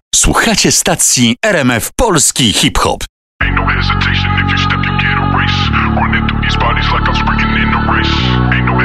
Słuchacie stacji RMF Polski Hip Hop. Ain't no hesitation if you step, you get erased. Running through these bodies like I'm sprinting in a race. Ain't no